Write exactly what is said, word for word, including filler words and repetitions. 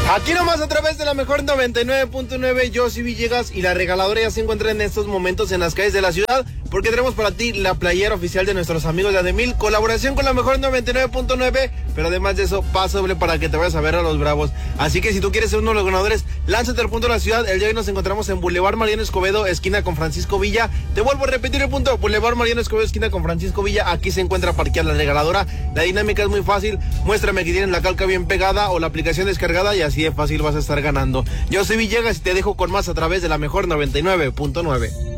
Aquí nomás a través de la mejor noventa y nueve punto nueve, yo soy Villegas y la regaladora ya se encuentra en estos momentos en las calles de la ciudad porque tenemos para ti la playera oficial de nuestros amigos de Ademil, colaboración con la mejor noventa y nueve punto nueve, pero además de eso, pase doble para que te vayas a ver a los Bravos. Así que si tú quieres ser uno de los ganadores, lánzate al punto de la ciudad. El día de hoy nos encontramos en Boulevard Mariano Escobedo, esquina con Francisco Villa. Te vuelvo a repetir el punto, Boulevard Mariano Escobedo, esquina con Francisco Villa. Aquí se encuentra parqueada la regaladora. La dinámica es muy fácil, muéstrame que tienes la calca bien pegada o la aplicación descargada y así de fácil vas a estar ganando. Yo soy Villegas y te dejo con más a través de la mejor noventa y nueve punto nueve.